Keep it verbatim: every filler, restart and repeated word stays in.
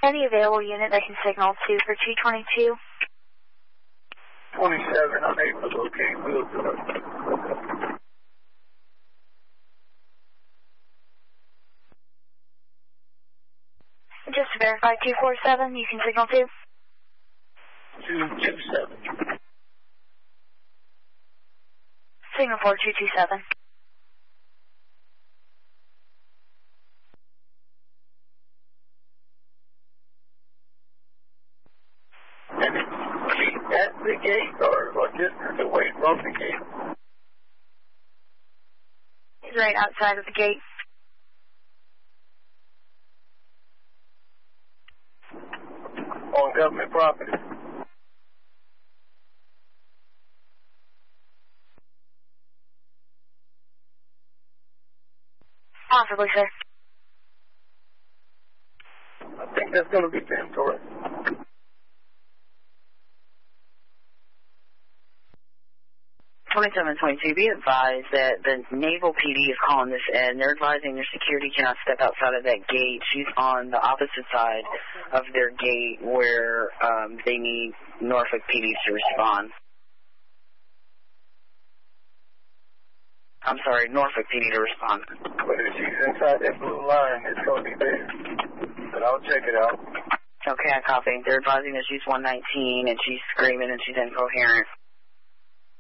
Any available unit that can signal to for two twenty-two? twenty-seven, I'm able to locate Wheelsburg. Just to verify, two four seven, you can signal to? two two seven. Signal for two two seven. And it's at the gate or, or distance away from the gate? It's right outside of the gate. On government property. Possibly, sir. I think that's going to be Ventura. twenty-seven twenty-two, be advised that the Naval P D is calling this in. They're advising their security cannot step outside of that gate. She's on the opposite side of their gate where um, they need Norfolk P D to respond. I'm sorry, Norfolk P D to respond. But if she's inside that blue line, it's going to be there. But I'll check it out. Okay, I copy. They're advising that she's one nineteen and she's screaming and she's incoherent.